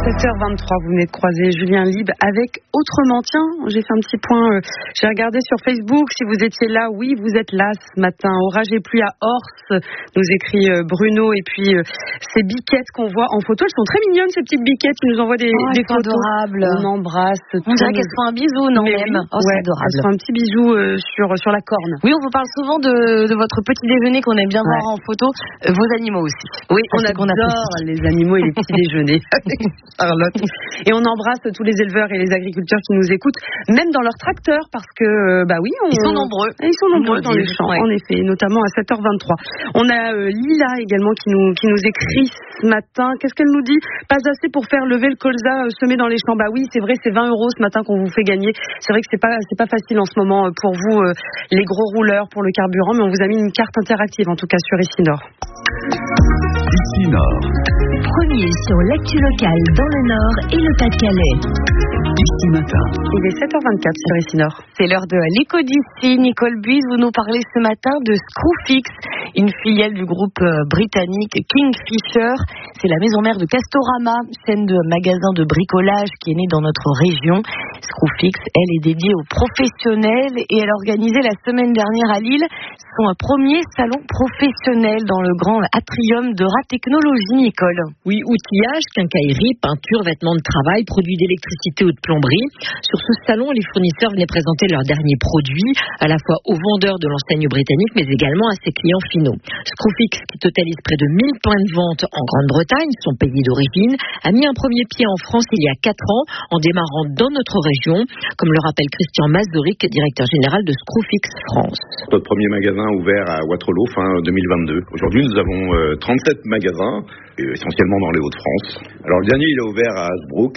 7h23, vous venez de croiser Julien Libre avec Autrement. Tiens, j'ai fait un petit point, j'ai regardé sur Facebook si vous étiez là. Oui, vous êtes là ce matin. Orage et pluie à Ors, nous écrit Bruno. Et puis ces biquettes qu'on voit en photo, elles sont très mignonnes, ces petites biquettes qui nous envoient des photos. Adorables. On embrasse. On dirait qu'elles font un bisou, non? Mais même. Oui, c'est adorable. elles font un petit bisou sur la corne. Oui, on vous parle souvent de votre petit déjeuner qu'on aime bien voir en photo. Vos animaux aussi. Oui, on adore les animaux et les petits déjeuners. Charlotte. Et on embrasse tous les éleveurs et les agriculteurs qui nous écoutent, même dans leurs tracteurs, parce que, ils sont nombreux. Ils sont nombreux dans les champs, en effet, notamment à 7h23. On a Lila également qui nous écrit ce matin. Qu'est-ce qu'elle nous dit? Pas assez pour faire lever le colza semé dans les champs. Bah oui, c'est vrai, c'est 20 € ce matin qu'on vous fait gagner. C'est vrai que c'est pas facile en ce moment pour vous, les gros rouleurs pour le carburant, mais on vous a mis une carte interactive, en tout cas sur Ici Nord. Ici Nord. Premier sur l'actu locale dans le Nord et le Pas-de-Calais. Ici Matin. Il est 7h24 sur Ici Nord. C'est l'heure de l'écho d'ici. Nicole Buise, vous nous parlez ce matin de Screwfix, une filiale du groupe britannique Kingfisher. C'est la maison mère de Castorama, chaîne de magasins de bricolage qui est née dans notre région. Screwfix, elle, est dédiée aux professionnels et elle a organisé la semaine dernière à Lille son premier salon professionnel dans le grand atrium de Rat Technologie, Nicole. Oui, outillage, quincaillerie, peinture, vêtements de travail, produits d'électricité ou de plomberie. Sur ce salon, les fournisseurs venaient présenter leurs derniers produits, à la fois aux vendeurs de l'enseigne britannique, mais également à ses clients finaux. Screwfix, qui totalise près de 1000 points de vente en Grande-Bretagne, son pays d'origine, a mis un premier pied en France il y a 4 ans, en démarrant dans notre région, comme le rappelle Christian Mazoric, directeur général de Screwfix France. Notre premier magasin ouvert à Waterloo fin 2022. Aujourd'hui, nous avons 37 magasins, essentiellement dans les Hauts-de-France. Alors, le dernier, il est ouvert à Hasbrook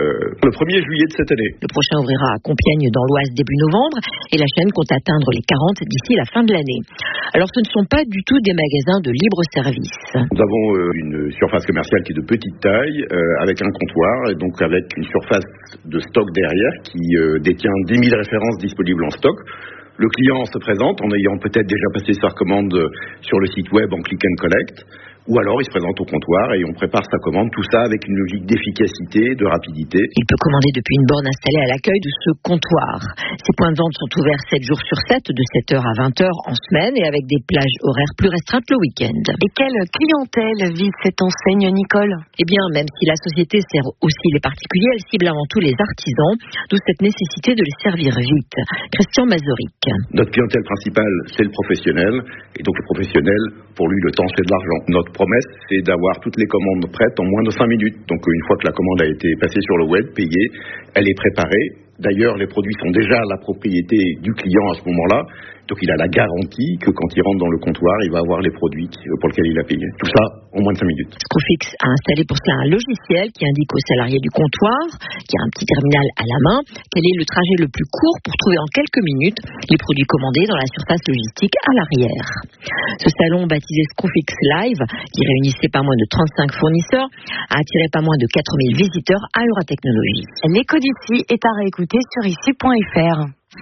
le 1er juillet de cette année. Le prochain ouvrira à Compiègne dans l'Oise début novembre et la chaîne compte atteindre les 40 d'ici la fin de l'année. Alors, ce ne sont pas du tout des magasins de libre service. Nous avons une surface commerciale qui est de petite taille, avec un comptoir et donc avec une surface de stock derrière qui détient 10 000 références disponibles en stock. Le client se présente en ayant peut-être déjà passé sa commande sur le site web en click and collect, ou alors il se présente au comptoir et on prépare sa commande, tout ça avec une logique d'efficacité, de rapidité. Il peut commander depuis une borne installée à l'accueil de ce comptoir. Ces points de vente sont ouverts 7 jours sur 7, de 7h à 20h en semaine et avec des plages horaires plus restreintes le week-end. Et quelle clientèle vise cette enseigne, Nicole? Eh bien, même si la société sert aussi les particuliers, elle cible avant tout les artisans, d'où cette nécessité de les servir vite. Christian Mazoric. Notre clientèle principale, c'est le professionnel. Et donc le professionnel, pour lui, le temps, c'est de l'argent. Notre promesse, c'est d'avoir toutes les commandes prêtes en moins de 5 minutes. Donc une fois que la commande a été passée sur le web, payée, elle est préparée. D'ailleurs, les produits sont déjà la propriété du client à ce moment-là. Donc il a la garantie que quand il rentre dans le comptoir, il va avoir les produits pour lesquels il a payé. Tout ça en moins de 5 minutes. Screwfix a installé pour cela un logiciel qui indique aux salariés du comptoir, qui a un petit terminal à la main, quel est le trajet le plus court pour trouver en quelques minutes les produits commandés dans la surface logistique à l'arrière. Ce salon baptisé Screwfix Live, qui réunissait pas moins de 35 fournisseurs, a attiré pas moins de 4000 visiteurs à Euratechnologie. L'écho d'ici est à réécouter sur ici.fr.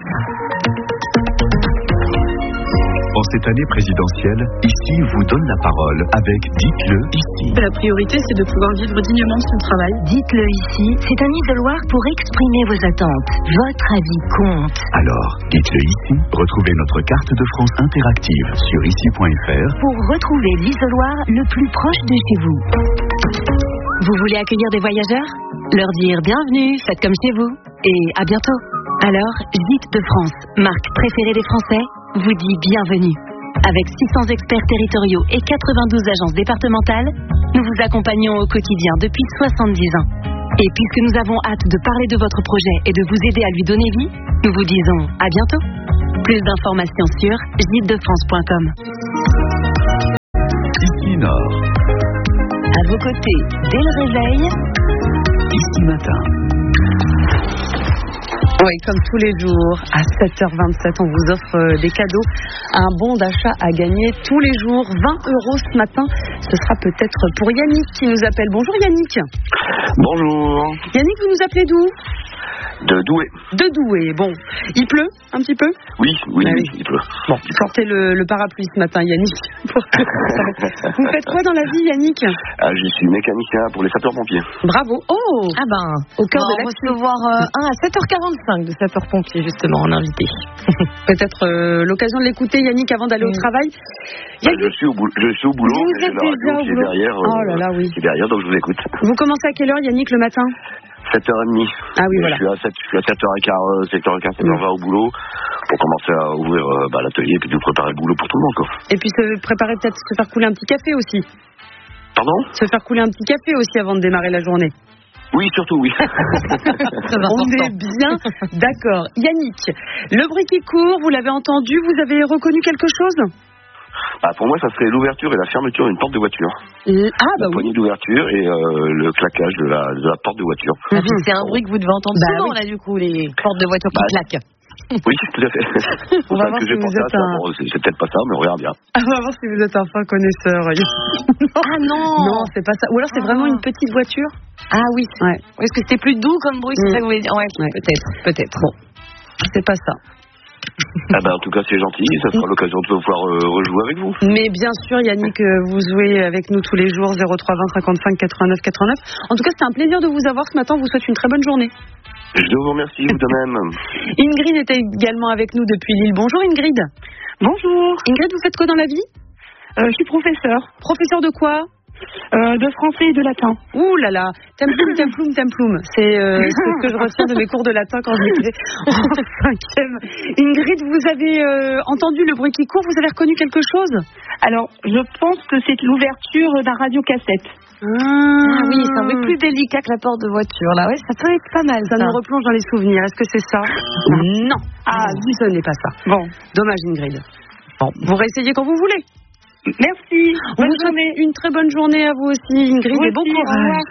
En cette année présidentielle, Ici vous donne la parole avec Dites-le ici. La priorité, c'est de pouvoir vivre dignement de son travail. Dites-le ici, c'est un isoloir pour exprimer vos attentes. Votre avis compte. Alors, dites-le ici. Retrouvez notre carte de France interactive sur ici.fr pour retrouver l'isoloir le plus proche de chez vous. Vous voulez accueillir des voyageurs? Leur dire bienvenue, faites comme chez vous. Et à bientôt. Alors, Gîtes de France, marque préférée des Français, vous dit bienvenue. Avec 600 experts territoriaux et 92 agences départementales, nous vous accompagnons au quotidien depuis 70 ans. Et puisque nous avons hâte de parler de votre projet et de vous aider à lui donner vie, nous vous disons à bientôt. Plus d'informations sur gîtesdefrance.com. Ici Nord. À vos côtés, dès le réveil, Ici Matin. Oui, comme tous les jours, à 7h27, on vous offre des cadeaux. Un bon d'achat à gagner tous les jours, 20 € ce matin. Ce sera peut-être pour Yannick qui nous appelle. Bonjour Yannick. Bonjour. Yannick, vous nous appelez d'où ? De Douai. De Douai, bon. Il pleut un petit peu ? Oui, il pleut. Bon, sortez le parapluie ce matin, Yannick. Vous faites quoi dans la vie, Yannick ? Je suis mécanicien pour les sapeurs-pompiers. Bravo. Oh, ah ben, au cœur de l'action. On va recevoir un à 7h45 de sapeurs-pompiers, justement, en invité. Peut-être l'occasion de l'écouter, Yannick, avant d'aller au travail. Je suis au boulot. Vous êtes déjà au boulot. Oh là là, oui. Qui est derrière, donc je vous écoute. Vous commencez à quelle heure, Yannick, le matin ? 7h30. Ah oui, voilà. Je suis à 7h15, 7h20 au boulot pour commencer à ouvrir l'atelier et puis de préparer le boulot pour tout le monde, quoi. Et puis peut-être se faire couler un petit café aussi. Pardon ? Se faire couler un petit café aussi avant de démarrer la journée. Oui, surtout, oui. On est bien d'accord. Yannick, le bruit qui court, vous l'avez entendu, vous avez reconnu quelque chose ? Pour moi, ça serait l'ouverture et la fermeture d'une porte de voiture. La poignée d'ouverture et le claquage de la porte de voiture. C'est un bruit que vous devez entendre souvent, là, du coup, les portes de voiture qui claquent. Oui, tout à fait. On va voir si vous êtes c'est peut-être pas ça, mais on regarde bien. On va voir si vous êtes un fin connaisseur. Non, c'est pas ça. Ou alors c'est vraiment une petite voiture. Ah oui. Ouais. Est-ce que c'était plus doux comme bruit, c'est ça que vous voulez dire ? Ouais, peut-être. Bon, c'est pas ça. En tout cas, c'est gentil. Ça sera l'occasion de pouvoir rejouer avec vous. Mais bien sûr, Yannick, vous jouez avec nous tous les jours, 03 20 55 89 89. En tout cas, c'était un plaisir de vous avoir ce matin. On vous souhaite une très bonne journée. Je vous remercie, vous de même. Ingrid était également avec nous depuis Lille. Bonjour Ingrid. Bonjour. Ingrid, vous faites quoi dans la vie ? Je suis professeur. Professeur de quoi ? De français et de latin. Ouh là là, temploum. C'est ce que je retiens de mes cours de latin quand j'étais en 5e. Ingrid, vous avez entendu le bruit qui court, vous avez reconnu quelque chose ? Alors, je pense que c'est l'ouverture d'un radiocassette. Ah oui, c'est un peu plus délicat que la porte de voiture, là. Oui, ça peut être pas mal. Ça nous replonge dans les souvenirs. Est-ce que c'est ça ? Non. Ce n'est pas ça. Bon, dommage Ingrid. Bon, vous réessayez quand vous voulez. Merci. Bonne journée. Une très bonne journée à vous aussi, Ingrid, et bon courage.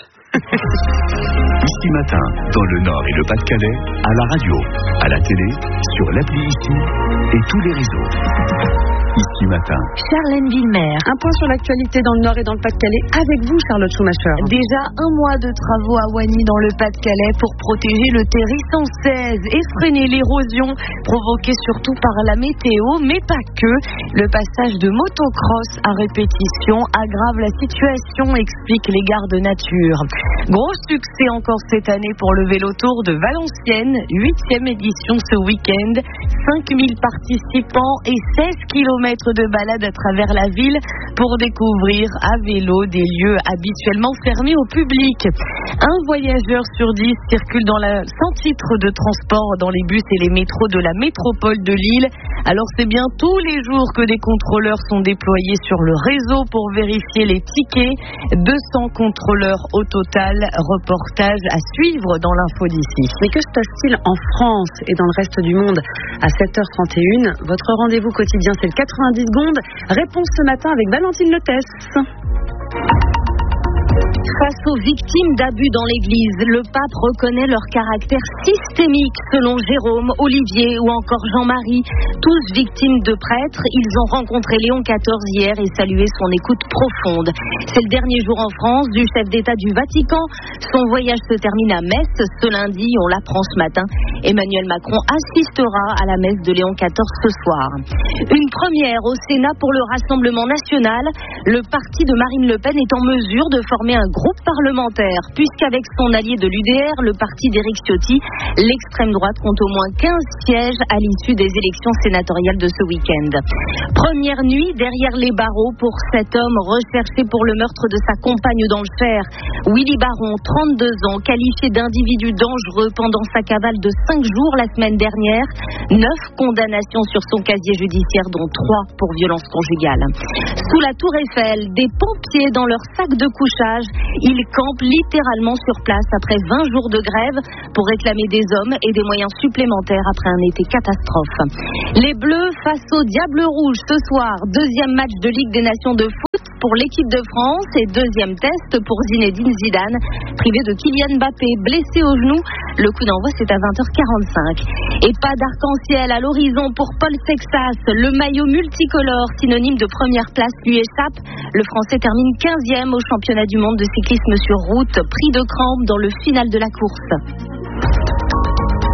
Ici Matin, dans le Nord et le Pas-de-Calais, à la radio, à la télé, sur l'appli Ici et tous les réseaux. Ici Matin. Charlène Villemer. Un point sur l'actualité dans le Nord et dans le Pas-de-Calais avec vous, Charlotte Schumacher. Déjà un mois de travaux à Wany dans le Pas-de-Calais pour protéger le terri 116 et freiner l'érosion provoquée surtout par la météo, mais pas que. Le passage de motocross à répétition aggrave la situation, expliquent les gardes nature. Gros succès encore cette année pour le vélo tour de Valenciennes, 8e édition ce week-end. 5000 participants et 16 km de balade à travers la ville pour découvrir à vélo des lieux habituellement fermés au public. Un voyageur sur 10 circule sans titre de transport dans les bus et les métros de la métropole de Lille. Alors c'est bien tous les jours que des contrôleurs sont déployés sur le réseau pour vérifier les tickets. 200 contrôleurs au total. Reportage à suivre dans l'info d'ici. Mais que se passe-t-il en France et dans le reste du monde à 7h31? Votre rendez-vous quotidien, c'est le 90 secondes. Réponse ce matin avec Valentine Letesse. Face aux victimes d'abus dans l'Église, le pape reconnaît leur caractère systémique selon Jérôme, Olivier ou encore Jean-Marie. Tous victimes de prêtres, ils ont rencontré Léon XIV hier et salué son écoute profonde. C'est le dernier jour en France du chef d'État du Vatican. Son voyage se termine à Metz ce lundi, on l'apprend ce matin. Emmanuel Macron assistera à la messe de Léon XIV ce soir. Une première au Sénat pour le Rassemblement national. Le parti de Marine Le Pen est en mesure de former un groupe parlementaire, puisqu'avec son allié de l'UDR, le parti d'Éric Ciotti, l'extrême droite compte au moins 15 sièges à l'issue des élections sénatoriales de ce week-end. Première nuit derrière les barreaux pour cet homme recherché pour le meurtre de sa compagne dans le Cher. Willy Baron, 32 ans, qualifié d'individu dangereux pendant sa cavale de 5 jours la semaine dernière. 9 condamnations sur son casier judiciaire, dont 3 pour violence conjugale. Sous la Tour Eiffel, des pompiers dans leur sac de couchage. Ils campent littéralement sur place après 20 jours de grève pour réclamer des hommes et des moyens supplémentaires après un été catastrophe. Les Bleus face au Diable Rouge ce soir. Deuxième match de Ligue des Nations de foot pour l'équipe de France et deuxième test pour Zinedine Zidane, privé de Kylian Mbappé, blessé au genou. Le coup d'envoi, c'est à 20h45. Et pas d'arc-en-ciel à l'horizon pour Paul Sexas. Le maillot multicolore, synonyme de première place, lui échappe. Le Français termine 15e au championnat du monde de cyclisme sur route, pris de crampes dans le final de la course.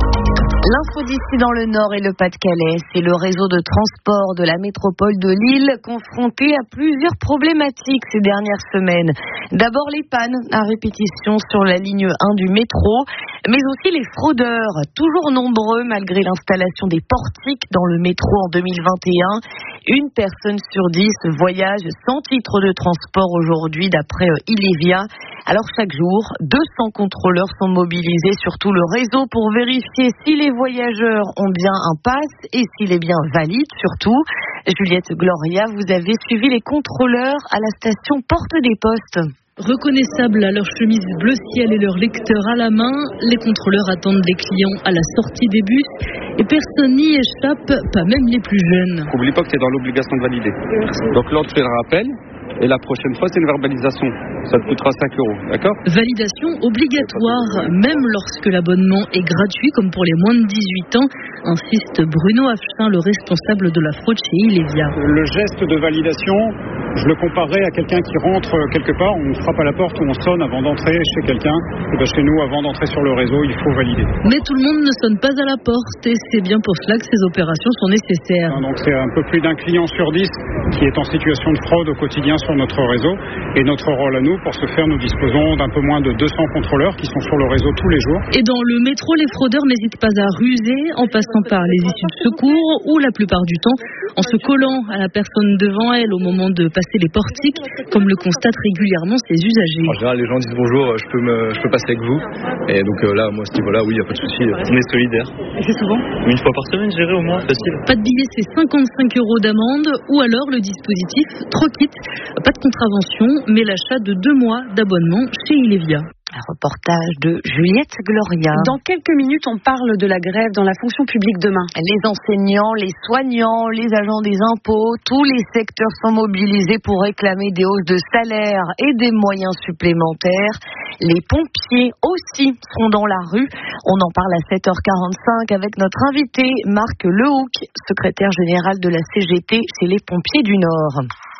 L'info d'ici dans le Nord et le Pas-de-Calais, c'est le réseau de transport de la métropole de Lille confronté à plusieurs problématiques ces dernières semaines. D'abord les pannes à répétition sur la ligne 1 du métro, mais aussi les fraudeurs, toujours nombreux malgré l'installation des portiques dans le métro en 2021. Une personne sur 10 voyage sans titre de transport aujourd'hui d'après Ilevia. Alors chaque jour, 200 contrôleurs sont mobilisés sur tout le réseau pour vérifier si les voyageurs ont bien un pass et s'il est bien valide surtout. Juliette Gloria, vous avez suivi les contrôleurs à la station Porte des Postes. Reconnaissables à leur chemise bleu ciel et leur lecteur à la main, les contrôleurs attendent les clients à la sortie des bus et personne n'y échappe, pas même les plus jeunes. N'oublie pas que tu es dans l'obligation de valider. Donc là, on te fait un rappel. Et la prochaine fois, c'est une verbalisation. Ça te coûtera 5 €, d'accord ? Validation obligatoire, même lorsque l'abonnement est gratuit, comme pour les moins de 18 ans, insiste Bruno Affechin, le responsable de la fraude chez Ilevia. Le geste de validation, je le comparerais à quelqu'un qui rentre quelque part, on frappe à la porte ou on sonne avant d'entrer chez quelqu'un. Et bien chez nous, avant d'entrer sur le réseau, il faut valider. Mais tout le monde ne sonne pas à la porte et c'est bien pour cela que ces opérations sont nécessaires. Donc c'est un peu plus d'un client sur 10 qui est en situation de fraude au quotidien sur notre réseau. Et notre rôle à nous, pour ce faire, nous disposons d'un peu moins de 200 contrôleurs qui sont sur le réseau tous les jours. Et dans le métro, les fraudeurs n'hésitent pas à ruser en passant par les issues de secours ou la plupart du temps en se collant à la personne devant elle au moment de passer les portiques, comme le constatent régulièrement ses usagers. En général, les gens disent bonjour, je peux passer avec vous. Et donc là, moi, à ce niveau-là, oui, il n'y a pas de souci. On est solidaires. Et c'est souvent ? Une fois par semaine, j'irai au moins, facile. Pas de billet, c'est 55 € d'amende, ou alors le dispositif Troquit. Pas de contravention, mais l'achat de 2 mois d'abonnement chez Ilevia. Un reportage de Juliette Gloria. Dans quelques minutes, on parle de la grève dans la fonction publique demain. Les enseignants, les soignants, les agents des impôts, tous les secteurs sont mobilisés pour réclamer des hausses de salaire et des moyens supplémentaires. Les pompiers aussi seront dans la rue. On en parle à 7h45 avec notre invité Marc Lehoucq, secrétaire général de la CGT chez les pompiers du Nord.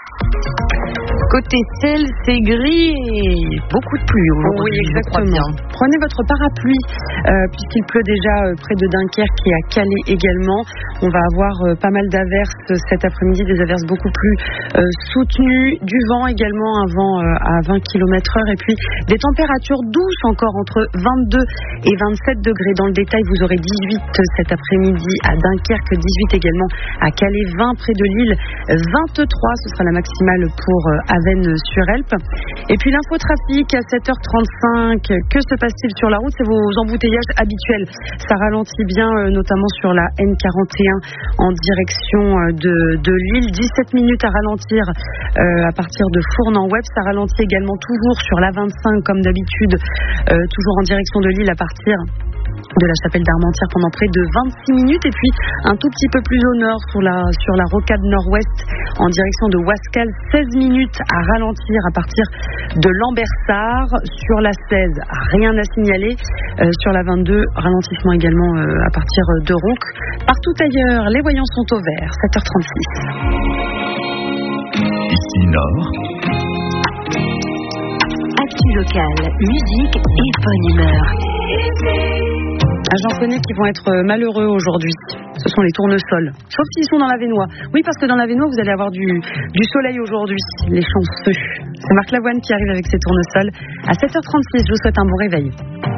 Côté ciel, c'est gris et beaucoup de pluie aujourd'hui. Oui, exactement. Prenez votre parapluie puisqu'il pleut déjà près de Dunkerque et à Calais également. On va avoir pas mal d'averses cet après-midi, des averses beaucoup plus soutenues, du vent également, un vent à 20 km/h et puis des températures douces encore entre 22 et 27 degrés. Dans le détail, vous aurez 18 cet après-midi à Dunkerque, 18 également à Calais, 20 près de Lille, 23, ce sera la maximale pour Avesnes-sur-Helpe. Et puis l'infotrafic à 7h35, que se passe-t-il sur la route ? C'est vos embouteillages habituels. Ça ralentit bien, notamment sur la N41 en direction de Lille. 17 minutes à ralentir à partir de Fournes-en-Web. Ça ralentit également toujours sur la 25 comme d'habitude, toujours en direction de Lille à partir de la chapelle d'Armentières pendant près de 26 minutes. Et puis un tout petit peu plus au nord sur la rocade nord-ouest en direction de Wascal, 16 minutes à ralentir à partir de Lambersart. Sur la 16, rien à signaler. Sur la 22, ralentissement également à partir de Ronc. Partout ailleurs, les voyants sont au vert. 7h36. Ici Nord. Actu locale, musique et bonne humeur. J'en connais qui vont être malheureux aujourd'hui. Ce sont les tournesols. Sauf s'ils sont dans l'Avesnois. Oui, parce que dans l'Avesnois, vous allez avoir du soleil aujourd'hui. Les chanceux. C'est Marc Lavoine qui arrive avec ses tournesols. À 7h36, je vous souhaite un bon réveil.